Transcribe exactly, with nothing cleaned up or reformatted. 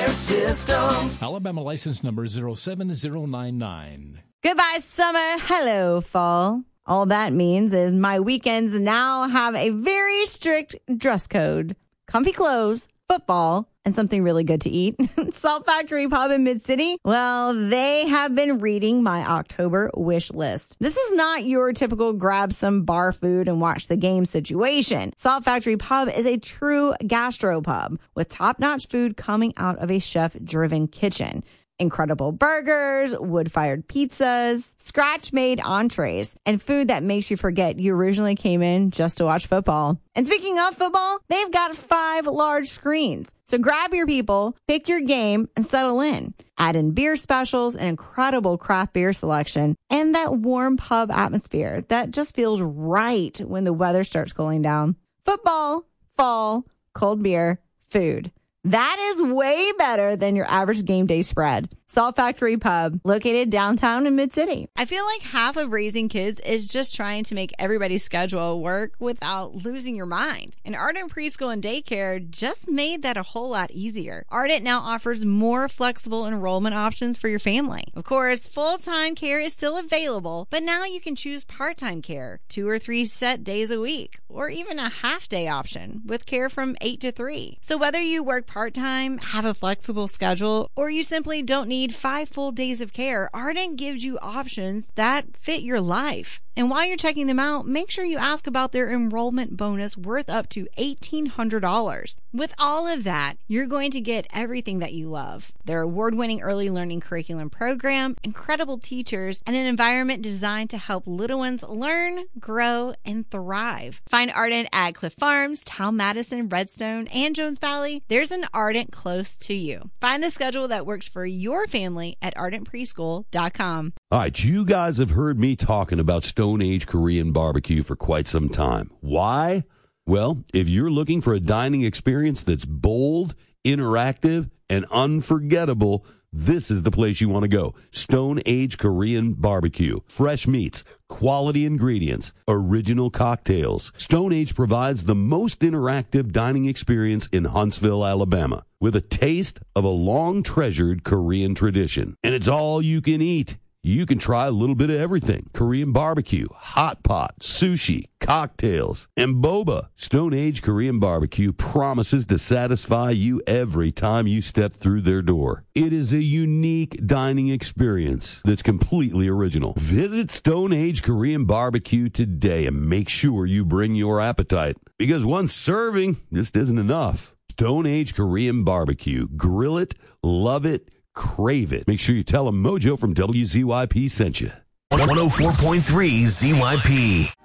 Hardware Systems. Alabama license number zero seven zero nine nine. Goodbye, summer. Hello, fall. All that means is my weekends now have a very strict dress code. Comfy clothes, football, and something really good to eat. Salt Factory Pub in Mid-City, well, they have been reading my October wish list. This is not your typical grab some bar food and watch the game situation. Salt Factory Pub is a true gastropub with top-notch food coming out of a chef-driven kitchen. Incredible burgers, wood-fired pizzas, scratch-made entrees, and food that makes you forget you originally came in just to watch football. And speaking of football, they've got five large screens. So grab your people, pick your game, and settle in. Add in beer specials, an incredible craft beer selection, and that warm pub atmosphere that just feels right when the weather starts cooling down. Football, fall, cold beer, food. That is way better than your average game day spread. Salt Factory Pub, located downtown in Mid-City. I feel like half of raising kids is just trying to make everybody's schedule work without losing your mind. And Ardent Preschool and Daycare just made that a whole lot easier. Ardent now offers more flexible enrollment options for your family. Of course, full-time care is still available, but now you can choose part-time care, two or three set days a week, or even a half-day option with care from eight to three. So whether you work part-time, have a flexible schedule, or you simply don't need five full days of care, Ardent gives you options that fit your life. And while you're checking them out, make sure you ask about their enrollment bonus worth up to eighteen hundred dollars. With all of that, you're going to get everything that you love. Their award-winning early learning curriculum program, incredible teachers, and an environment designed to help little ones learn, grow, and thrive. Find Ardent at Cliff Farms, Town Madison, Redstone, and Jones Valley. There's an Ardent close to you. Find the schedule that works for your family at ardent preschool dot com. All right, you guys have heard me talking about Stone Age Korean barbecue for quite some time. Why? Well, if you're looking for a dining experience that's bold, interactive, and unforgettable, this is the place you want to go. Stone Age Korean barbecue. Fresh meats, quality ingredients, original cocktails. Stone Age provides the most interactive dining experience in Huntsville, Alabama, with a taste of a long-treasured Korean tradition. And it's all you can eat. You can try a little bit of everything. Korean barbecue, hot pot, sushi, cocktails, and boba. Stone Age Korean barbecue promises to satisfy you every time you step through their door. It is a unique dining experience that's completely original. Visit Stone Age Korean barbecue today and make sure you bring your appetite, because one serving just isn't enough. Stone Age Korean barbecue. Grill it, love it, crave it. Make sure you tell them Mojo from W Z Y P sent you. one oh four point three Z Y P.